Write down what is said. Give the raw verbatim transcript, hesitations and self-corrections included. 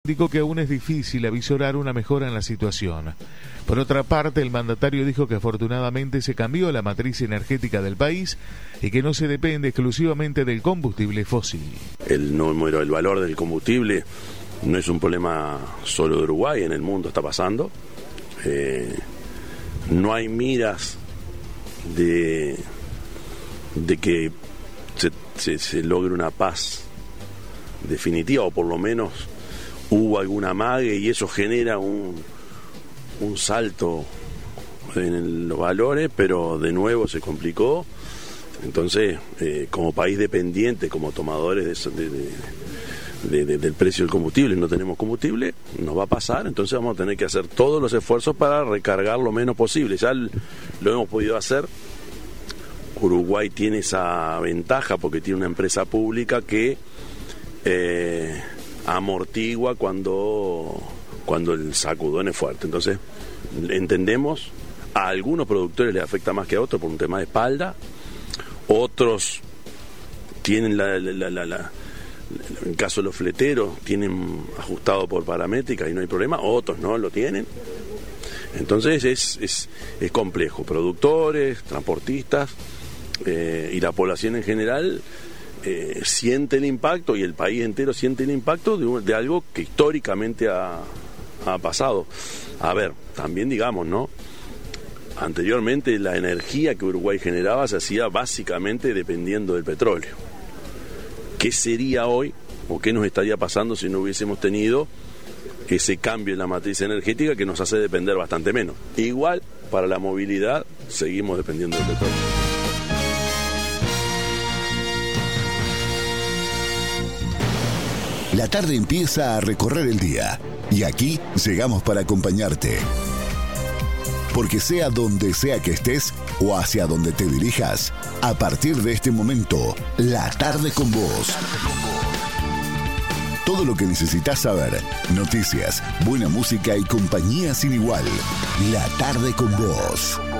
Indicó que aún es difícil avisorar una mejora en la situación. Por otra parte, el mandatario dijo que afortunadamente se cambió la matriz energética del país y que no se depende exclusivamente del combustible fósil. El número, el valor del combustible no es un problema solo de Uruguay, en el mundo está pasando. Eh, no hay miras de, de que se, se, se logre una paz definitiva, o por lo menos hubo alguna amague y eso genera un, un salto en los valores, pero de nuevo se complicó. Entonces, eh, como país dependiente, como tomadores de, de, de, de, del precio del combustible, no tenemos combustible, nos va a pasar, entonces vamos a tener que hacer todos los esfuerzos para recargar lo menos posible. Ya lo hemos podido hacer. Uruguay tiene esa ventaja porque tiene una empresa pública que eh, amortigua cuando, cuando el sacudón es fuerte. Entonces, entendemos, a algunos productores les afecta más que a otros por un tema de espalda, otros tienen la, la, la, la, la en el caso de los fleteros, tienen ajustado por paramétrica y no hay problema, otros no lo tienen. Entonces es, es, es complejo. Productores, transportistas eh, y la población en general Eh, siente el impacto, y el país entero siente el impacto de, de algo que históricamente ha, ha pasado. A ver, también digamos, ¿no? Anteriormente la energía que Uruguay generaba se hacía básicamente dependiendo del petróleo. ¿Qué sería hoy o qué nos estaría pasando si no hubiésemos tenido ese cambio en la matriz energética que nos hace depender bastante menos? Igual, para la movilidad seguimos dependiendo del petróleo. La tarde empieza a recorrer el día y aquí llegamos para acompañarte. Porque sea donde sea que estés o hacia donde te dirijas, a partir de este momento, La Tarde con Vos. Todo lo que necesitas saber, noticias, buena música y compañía sin igual. La Tarde con Vos.